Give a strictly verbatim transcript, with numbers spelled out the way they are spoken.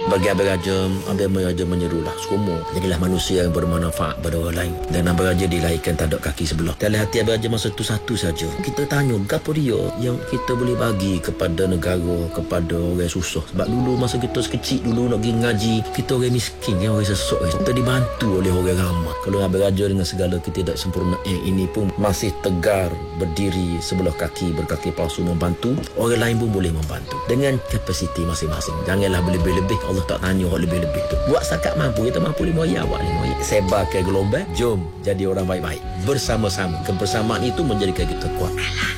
Bagi Abang Raja, Abang Raja menyerulah semua jadilah manusia yang bermanfaat pada orang lain. Dan Abang Raja dilahirkan tak ada kaki sebelah. Dalam hati Abang Raja masa tu satu saja. Kita tanya gapo dia yang kita boleh bagi kepada negara, kepada orang susah. Sebab dulu masa kita sekecil dulu nak pergi ngaji, kita orang miskin, ya, orang sesok, kita dibantu oleh orang ramai. Kalau Abang Raja dengan segala ketidaksempurnaan ini pun masih tegar berdiri sebelah kaki, berkaki palsu membantu, orang lain pun boleh membantu dengan kapasiti masing-masing. Janganlah berlebih-lebih. Allah tak tanya orang lebih-lebih tu. Buat sakat mampu, kita mampu lima ayat, buat lima ayat. Sebarkan gelombang, jom jadi orang baik-baik bersama-sama. Kebersamaan itu menjadikan kita kuat.